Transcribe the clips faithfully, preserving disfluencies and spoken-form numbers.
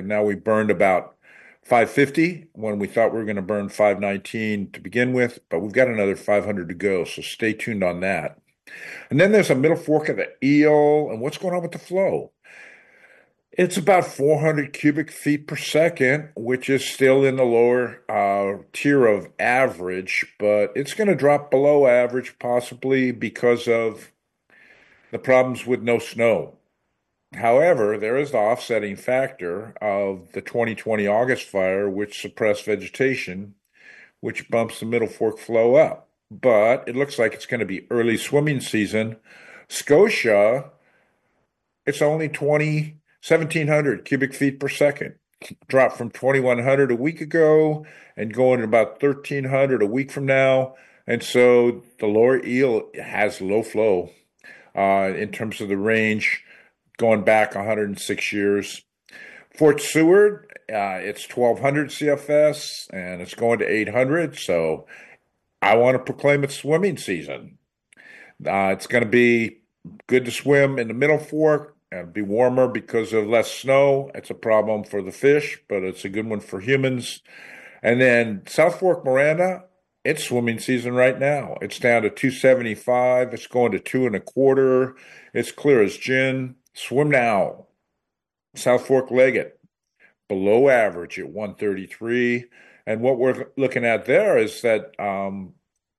and now we burned about five fifty when we thought we were going to burn five nineteen to begin with, but we've got another five hundred to go, so stay tuned on that. And then there's a middle fork of the Eel, and what's going on with the flow? It's about four hundred cubic feet per second, which is still in the lower uh, tier of average, but it's going to drop below average possibly because of the problems with no snow. However, there is the offsetting factor of the twenty twenty August fire, which suppressed vegetation, which bumps the middle fork flow up. But it looks like it's going to be early swimming season. Scotia, it's only twenty seventeen hundred cubic feet per second. Dropped from twenty-one hundred a week ago and going to about thirteen hundred a week from now. And so the lower Eel has low flow uh, in terms of the range going back one hundred six years. Fort Seward, uh, it's twelve hundred C F S and it's going to eight hundred. So I want to proclaim it's swimming season. Uh, it's going to be good to swim in the middle fork and be warmer because of less snow. It's a problem for the fish, but it's a good one for humans. And then South Fork Miranda, it's swimming season right now. It's down to two seventy-five. It's going to two and a quarter. It's clear as gin. Swim now. South Fork Leggett, below average at one thirty-three. And what we're looking at there is that um,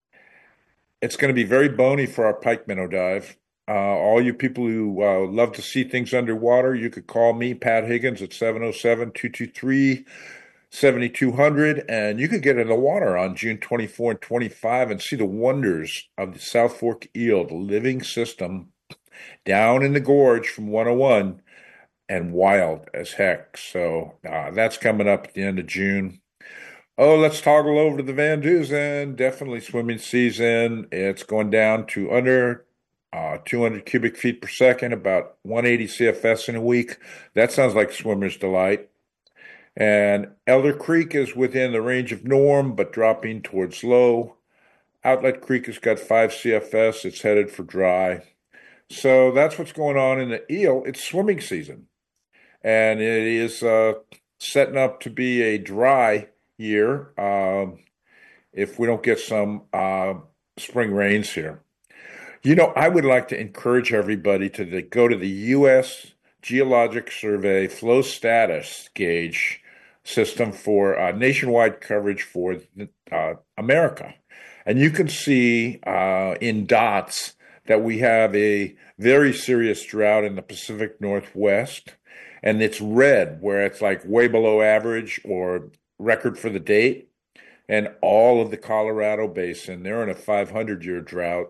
it's going to be very bony for our pike minnow dive. Uh, all you people who uh, love to see things underwater, you could call me, Pat Higgins, at seven oh seven, two two three, seven two zero zero, and you could get in the water on June twenty-fourth and twenty-fifth and see the wonders of the South Fork eel, the living system down in the gorge from one oh one, and wild as heck. So uh, that's coming up at the end of June. Oh, let's toggle over to the Van Dusen. Definitely swimming season. It's going down to under uh, two hundred cubic feet per second, about one eighty C F S in a week. That sounds like swimmer's delight. And Elder Creek is within the range of norm, but dropping towards low. Outlet Creek has got five C F S. It's headed for dry. So that's what's going on in the eel. It's swimming season. And it is uh, setting up to be a dry year um, if we don't get some uh, spring rains here. You know, I would like to encourage everybody to the, go to the U S Geologic Survey flow status gauge system for uh, nationwide coverage for uh, America. And you can see uh, in dots that we have a very serious drought in the Pacific Northwest. And it's red, where it's like way below average or record for the date. And all of the Colorado Basin, they're in a five hundred year drought.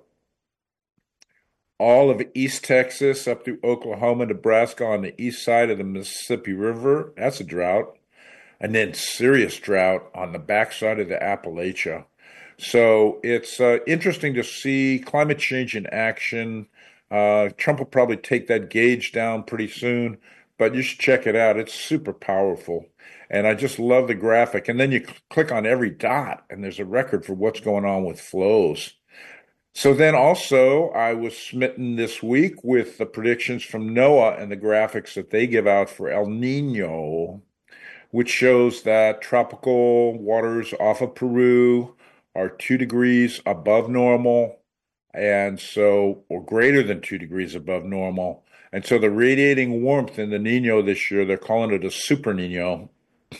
All of East Texas up through Oklahoma, Nebraska on the east side of the Mississippi River, that's a drought. And then serious drought on the backside of the Appalachia. So it's uh, interesting to see climate change in action. Uh, Trump will probably take that gauge down pretty soon, but you should check it out. It's super powerful. And I just love the graphic. And then you cl- click on every dot, and there's a record for what's going on with flows. So then also, I was smitten this week with the predictions from NOAA and the graphics that they give out for El Nino, which shows that tropical waters off of Peru are two degrees above normal, and so, or greater than two degrees above normal. And so the radiating warmth in the Nino this year, they're calling it a super Nino.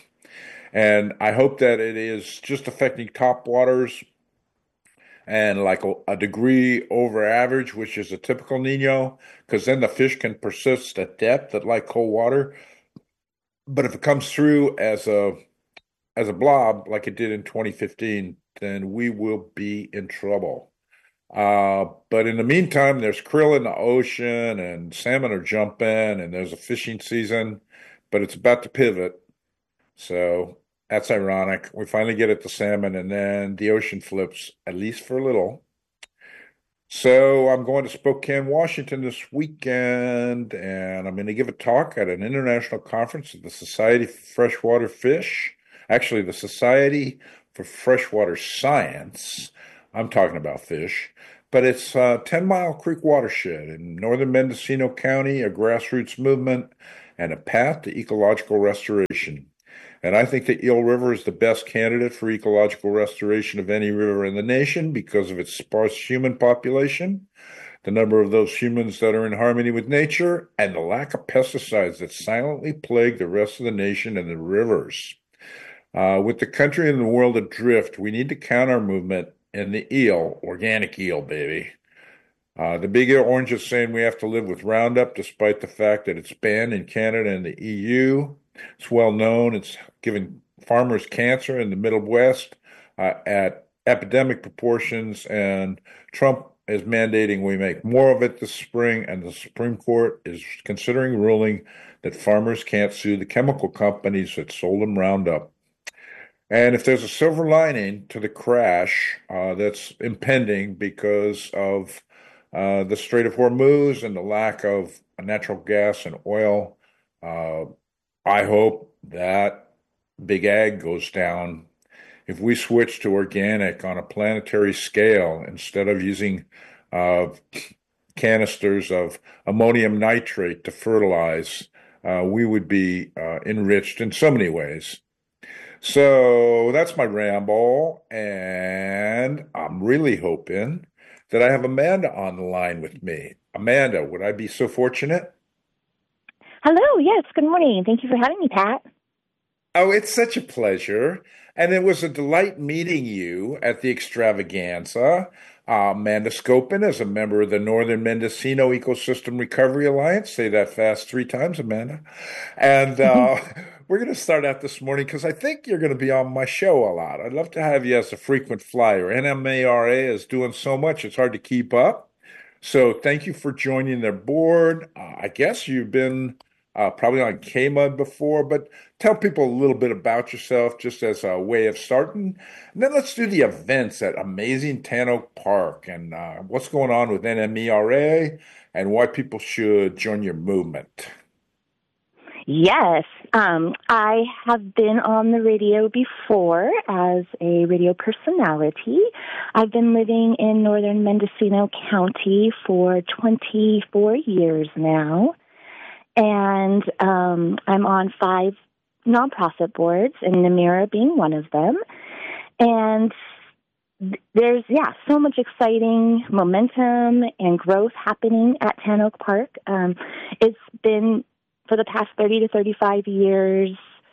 And I hope that it is just affecting top waters and like a, a degree over average, which is a typical Nino, because then the fish can persist at depth that like cold water. But if it comes through as a as a blob, like it did in twenty fifteen, then we will be in trouble. Uh, but in the meantime, there's krill in the ocean and salmon are jumping and there's a fishing season, but it's about to pivot. So that's ironic. We finally get at the salmon and then the ocean flips, at least for a little. So I'm going to Spokane, Washington this weekend, and I'm going to give a talk at an international conference of the Society for Freshwater Fish. Actually, the Society for Freshwater Science. I'm talking about fish. But it's uh, Ten Mile Creek Watershed in northern Mendocino County, a grassroots movement. and a path to ecological restoration. And I think the Eel River is the best candidate for ecological restoration of any river in the nation because of its sparse human population, the number of those humans that are in harmony with nature, and the lack of pesticides that silently plague the rest of the nation and the rivers. Uh, with the country and the world adrift, we need to counter our movement in the eel, organic eel, baby. Uh, the Big Orange is saying we have to live with Roundup despite the fact that it's banned in Canada and the E U. It's well known. It's giving farmers cancer in the Midwest uh, at epidemic proportions, and Trump is mandating we make more of it this spring, and the Supreme Court is considering ruling that farmers can't sue the chemical companies that sold them Roundup. And if there's a silver lining to the crash uh, that's impending because of uh, the Strait of Hormuz and the lack of natural gas and oil, uh, I hope that big ag goes down. If we switch to organic on a planetary scale instead of using uh, canisters of ammonium nitrate to fertilize, uh, we would be uh, enriched in so many ways. So that's my ramble, and I'm really hoping that I have Amanda on the line with me. Amanda, would I be so fortunate? Hello, yes, good morning. Thank you for having me, Pat. Oh, it's such a pleasure. And it was a delight meeting you at the extravaganza. Uh, Amanda Scopin is a member of the Northern Mendocino Ecosystem Recovery Alliance. Say that fast three times, Amanda. And uh, we're going to start out this morning because I think you're going to be on my show a lot. I'd love to have you as a frequent flyer. N M A R A is doing so much, it's hard to keep up. So thank you for joining their board. Uh, I guess you've been uh, probably on K M U D before, but tell people a little bit about yourself just as a way of starting. And then let's do the events at Amazing Tan Oak Park and uh, what's going on with N M E R A and why people should join your movement. Yes, um, I have been on the radio before as a radio personality. I've been living in northern Mendocino County for twenty-four years now, and um, I'm on five nonprofit boards, and Namira being one of them. And there's, yeah, so much exciting momentum and growth happening at Tan Oak Park. Um, it's been for the past thirty to thirty-five years,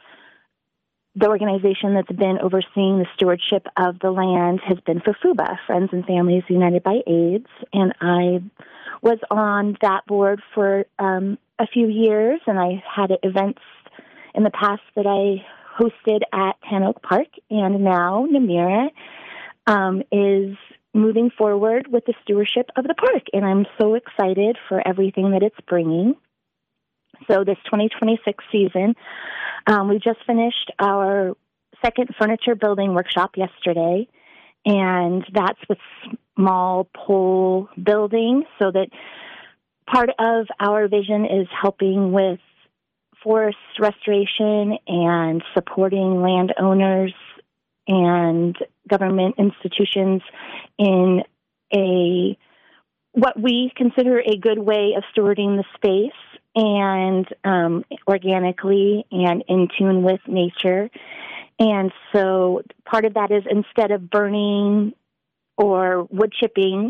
the organization that's been overseeing the stewardship of the land has been FUFUBA, Friends and Families United by AIDS, and I was on that board for um, a few years, and I had events in the past that I hosted at Tan Oak Park, and now Namira um, is moving forward with the stewardship of the park, and I'm so excited for everything that it's bringing. So this twenty twenty-six season, um, we just finished our second furniture building workshop yesterday, and that's with small pole building, so that part of our vision is helping with forest restoration and supporting landowners and government institutions in a what we consider a good way of stewarding the space and um, organically and in tune with nature. And so part of that is instead of burning or wood chipping,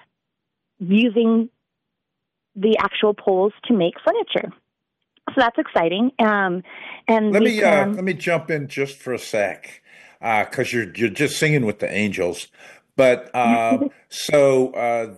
using the actual poles to make furniture. So that's exciting. Um, and let me can... uh, let me jump in just for a sec, because uh, you're you're just singing with the angels. But uh, so uh,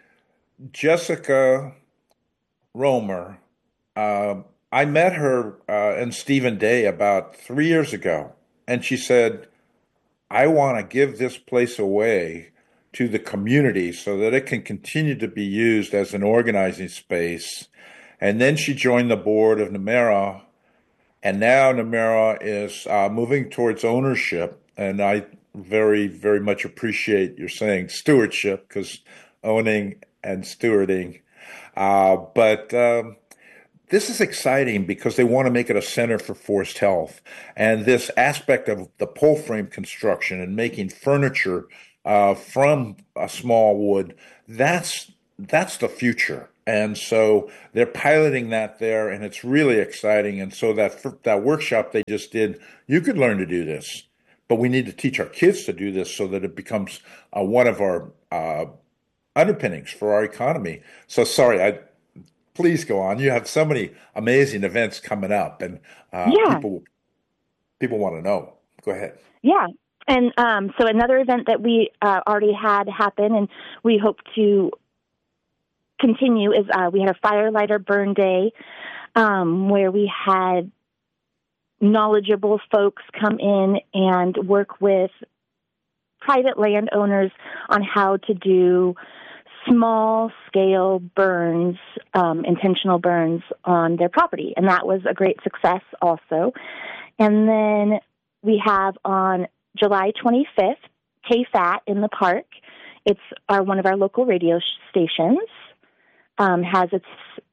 Jessica Romer, uh, I met her uh, and Stephen Day about three years ago, and she said, "I want to give this place away to the community so that it can continue to be used as an organizing space." And then she joined the board of Namira, and now Namira is uh, moving towards ownership. And I very, very much appreciate your saying stewardship, because owning and stewarding. Uh, but um, this is exciting because they want to make it a center for forest health. And this aspect of the pole frame construction and making furniture uh, from a small wood, that's that's the future. And so they're piloting that there, and it's really exciting. And so that that workshop they just did, you could learn to do this, but we need to teach our kids to do this so that it becomes uh, one of our uh, underpinnings for our economy. So sorry, I please go on. You have so many amazing events coming up, and uh, Yeah, people people want to know. Go ahead. yeah. And um, so another event that we uh, already had happen, and we hope to continue, is uh, we had a Firelighter Burn Day um, where we had knowledgeable folks come in and work with private landowners on how to do small-scale burns, um, intentional burns on their property. And that was a great success also. And then we have on July twenty-fifth, K FAT in the park. It's our, one of our local radio stations, um, has its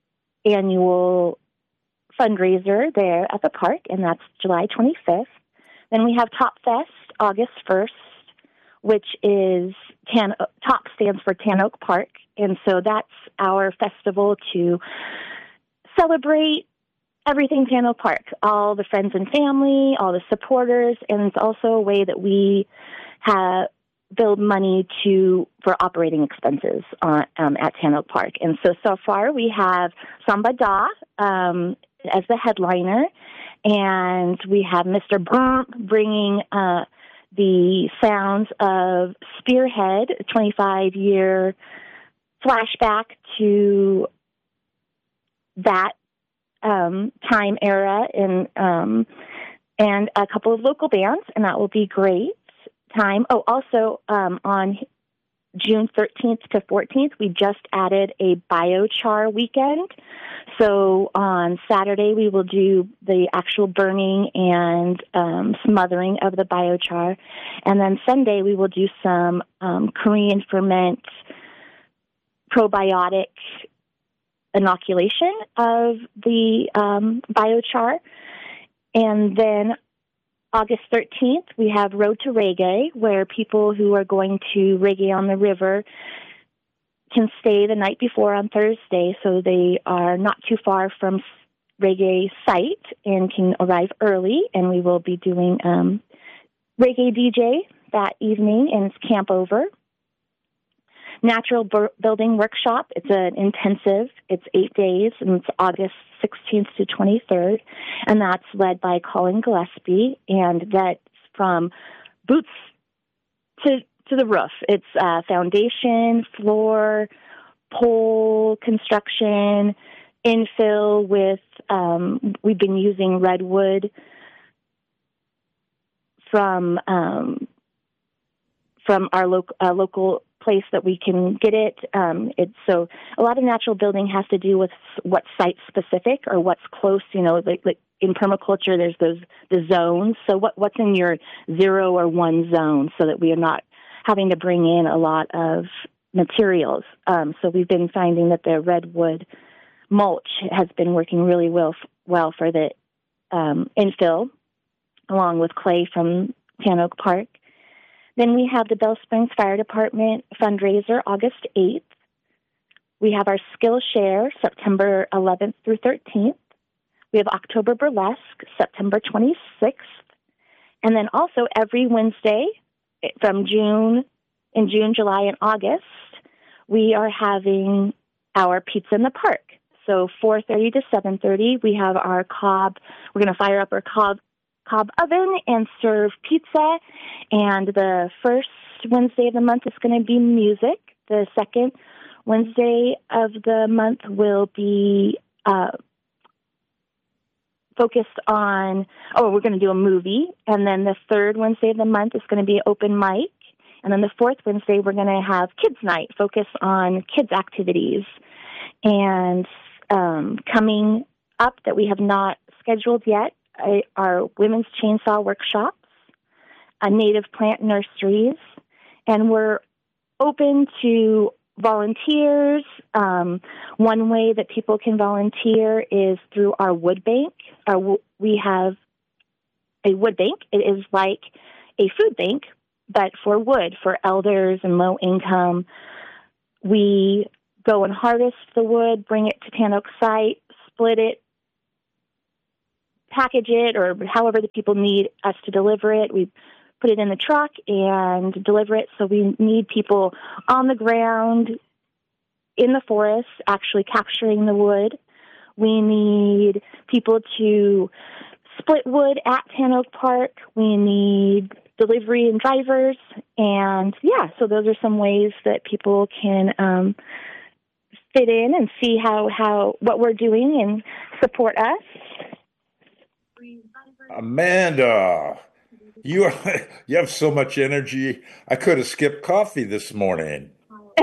annual fundraiser there at the park, and that's July twenty-fifth. Then we have Top Fest, August first, which is Tan, TOP stands for Tan Oak Park, and so that's our festival to celebrate everything Tan Oak Park, all the friends and family, all the supporters, and it's also a way that we have build money to for operating expenses on, um, at Tan Oak Park. And so, so far we have Samba Da um, as the headliner, and we have Mister Brump bringing uh, the sounds of Spearhead, a twenty-five-year flashback to that um, time era, and um, and a couple of local bands, and that will be great time. Oh, also um, on June thirteenth to fourteenth, we just added a biochar weekend. So on Saturday, we will do the actual burning and um, smothering of the biochar. And then Sunday, we will do some um, Korean ferment probiotic inoculation of the um, biochar. And then August thirteenth, we have Road to Reggae, where people who are going to Reggae on the River can stay the night before on Thursday, so they are not too far from Reggae site and can arrive early, and we will be doing um, Reggae D J that evening, and it's camp over. Natural Bur- Building Workshop, it's an intensive, it's eight days, and it's August sixteenth to twenty-third, and that's led by Colin Gillespie, and that's from boots to to the roof. It's uh, foundation, floor, pole construction, infill with, um, we've been using redwood from um, from our lo- uh, local place that we can get it. Um, it's so a lot of natural building has to do with what's site specific or what's close. You know, like, like in permaculture, there's those the zones. So what what's in your zero or one zone, so that we are not having to bring in a lot of materials. Um, so we've been finding that the redwood mulch has been working really well well for the um, infill, along with clay from Tan Oak Park. Then we have the Bell Springs Fire Department fundraiser, August eighth. We have our Skillshare, September eleventh through thirteenth. We have October Burlesque, September twenty-sixth. And then also every Wednesday from June, in June, July, and August, we are having our Pizza in the Park. So four thirty to seven thirty, we have our Cobb, we're going to fire up our Cobb Cobb oven and serve pizza. And the first Wednesday of the month is going to be music. The second Wednesday of the month will be uh, focused on, oh, we're going to do a movie. And then the third Wednesday of the month is going to be open mic. And then the fourth Wednesday, we're going to have kids night, focus on kids activities. And um, coming up that we have not scheduled yet are women's chainsaw workshops, uh, native plant nurseries, and we're open to volunteers. Um, one way that people can volunteer is through our wood bank. Our, we have a wood bank. It is like a food bank, but for wood, for elders and low income. We go and harvest the wood, bring it to Tan Oak site, split it, package it, or however the people need us to deliver it. We put it in the truck and deliver it. So we need people on the ground in the forest actually capturing the wood. We need people to split wood at Tan Oak Park. We need delivery and drivers. And yeah, so those are some ways that people can um, fit in and see how, how what we're doing and support us. Amanda, you are, you have so much energy. I could have skipped coffee this morning.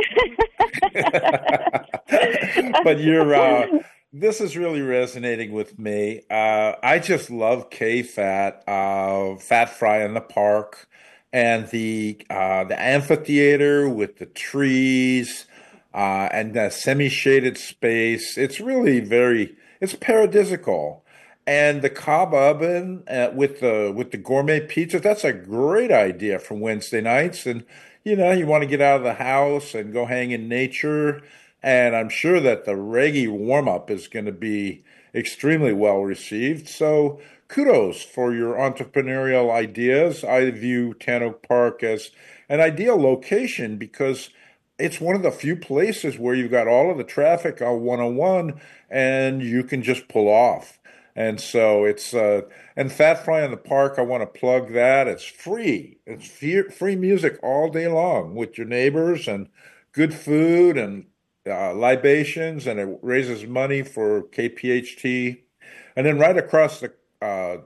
But you're uh, this is really resonating with me. Uh, I just love K-Fat, uh, Fat Fry in the Park, and the uh, the amphitheater with the trees uh, and the semi-shaded space. It's really very it's paradisical. And the Cobb oven uh, with the with the gourmet pizza, that's a great idea for Wednesday nights. And you know, you want to get out of the house and go hang in nature. And I'm sure that the reggae warm up is going to be extremely well received. So kudos for your entrepreneurial ideas. I view Tan Oak Park as an ideal location because it's one of the few places where you've got all of the traffic on one oh one and you can just pull off. And so it's, uh, and Fat Fry in the Park, I want to plug that. It's free. It's free, free music all day long with your neighbors and good food and uh, libations, and it raises money for K P H T. And then right across the uh,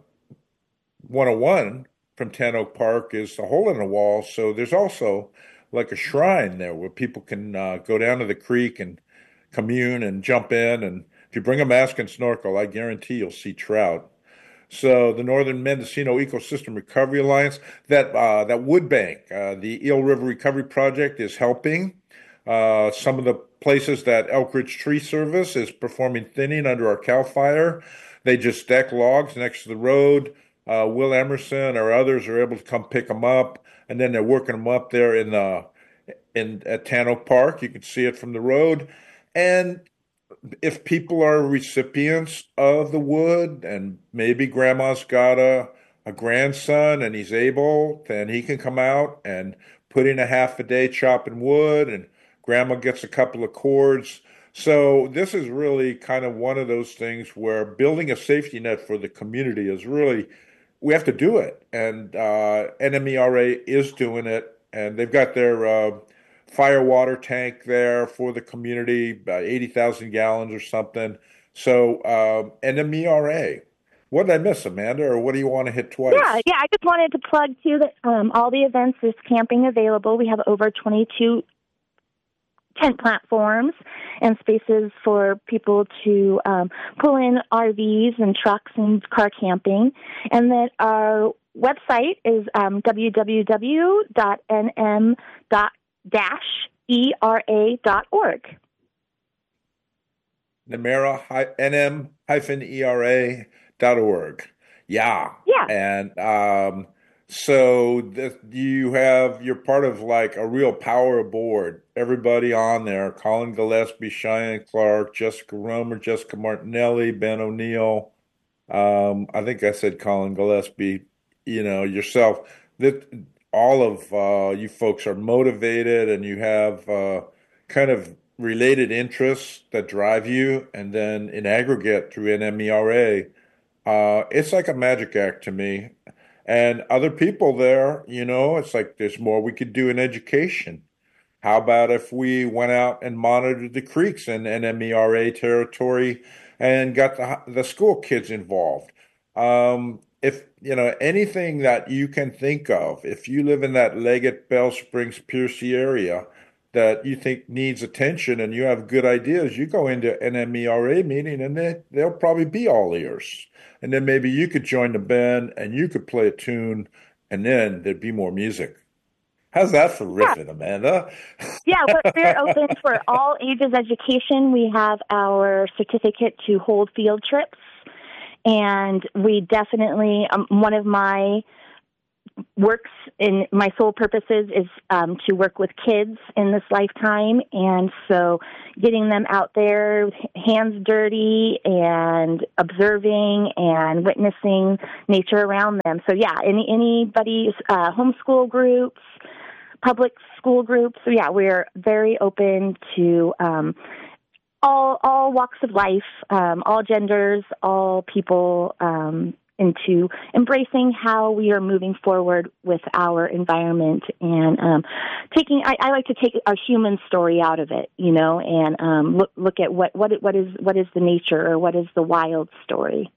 one oh one from Tan Oak Park is a hole in the wall. So there's also like a shrine there where people can uh, go down to the creek and commune and jump in. And if you bring a mask and snorkel, I guarantee you'll see trout. So the Northern Mendocino Ecosystem Recovery Alliance, that uh, that wood bank, uh, the Eel River Recovery Project is helping. Uh, some of the places that Elk Ridge Tree Service is performing thinning under our CAL FIRE. They just stack logs next to the road. Uh, Will Emerson or others are able to come pick them up, and then they're working them up there in the in at Tan Oak Park. You can see it from the road. And if people are recipients of the wood, and maybe grandma's got a, a grandson and he's able, then he can come out and put in a half a day chopping wood, and grandma gets a couple of cords. So this is really kind of one of those things where building a safety net for the community is really, we have to do it. And uh, N M E R A is doing it, and they've got their uh, fire water tank there for the community, about eighty thousand gallons or something. So uh, N M E R A. What did I miss, Amanda, or what do you want to hit twice? Yeah, yeah. I just wanted to plug, too, that um, all the events, there's camping available. We have over twenty-two tent platforms and spaces for people to um, pull in R Vs and trucks and car camping. And then our website is um, w w w dot n m dot e r a dot org. Namera, N M E R A dot org. Yeah. Yeah. And um, so th- you have, you're part of like a real power board. Everybody on there, Colin Gillespie, Cheyenne Clark, Jessica Romer, Jessica Martinelli, Ben O'Neill. Um, I think I said Colin Gillespie, you know, yourself. That all of uh, you folks are motivated, and you have uh, kind of related interests that drive you. And then in aggregate through N M E R A, uh, it's like a magic act to me. And other people there, you know, it's like there's more we could do in education. How about if we went out and monitored the creeks in N M E R A territory and got the, the school kids involved? Um, if, you know, anything that you can think of, if you live in that Leggett, Bell Springs, Piercy area that you think needs attention and you have good ideas, you go into N M E R A meeting and they, they'll probably be all ears. And then maybe you could join the band and you could play a tune, and then there'd be more music. How's that for riffing, yeah. Amanda? Yeah, we're, we're open for all ages education. We have our certificate to hold field trips, and we definitely, um, one of my works in my sole purposes is um, to work with kids in this lifetime. And so getting them out there, hands dirty and observing and witnessing nature around them. So yeah, any, anybody's uh, homeschool groups, public school groups. So yeah, we're very open to um, all, all walks of life, um, all genders, all people, um, into embracing how we are moving forward with our environment and um, taking. I, I like to take our human story out of it, you know, and um, look look at what what what is what is the nature or what is the wild story.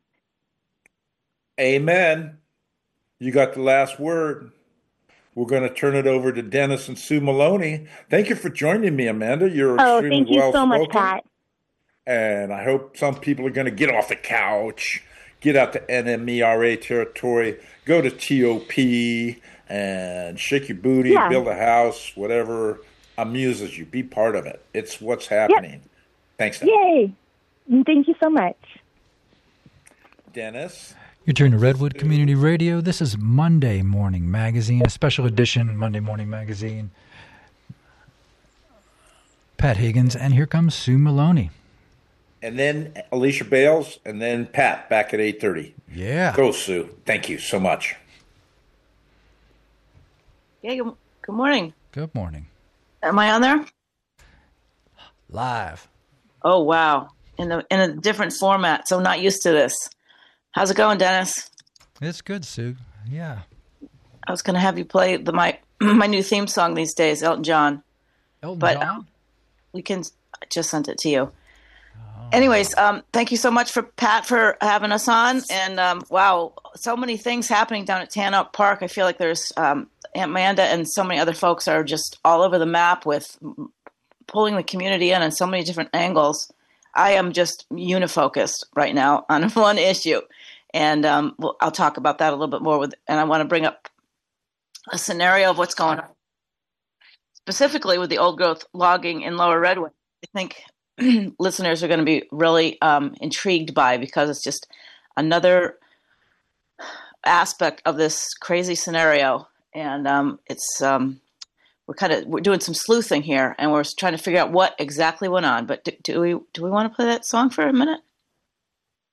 Amen. You got the last word. We're going to turn it over to Dennis and Sue Maloney. Thank you for joining me, Amanda. You're oh, extremely thank you well so spoken. much, Pat. And I hope some people are going to get off the couch, get out to N M E R A territory, go to T O P and shake your booty, yeah. build a house, whatever amuses you. Be part of it. It's what's happening. Yep. Thanks. Dan. Yay. Thank you so much. Dennis? You're tuned to Redwood Community Radio. This is Monday Morning Magazine, a special edition Monday Morning Magazine. Pat Higgins, and here comes Sue Maloney. And then Alicia Bales, and then Pat back at eight thirty. Yeah. Go, Sue. Thank you so much. Yeah, good, good morning. Good morning. Am I on there? Live. Oh, wow. In a, in a different format, so I'm not used to this. How's it going, Dennis? It's good, Sue. Yeah. I was going to have you play the my my new theme song these days, Elton John. Elton but, John? Um, we can I just sent it to you. Anyways, um, thank you so much for Pat for having us on. And um, wow, so many things happening down at Tannock Park. I feel like there's um, Amanda and so many other folks are just all over the map with pulling the community in on so many different angles. I am just unifocused right now on one issue. And um, well, I'll talk about that a little bit more. With, and I want to bring up a scenario of what's going on, specifically with the old growth logging in Lower Redwood. I think listeners are going to be really um, intrigued by, because it's just another aspect of this crazy scenario. And um, it's um, we're kind of we're doing some sleuthing here, and we're trying to figure out what exactly went on. But do, do we do we want to play that song for a minute?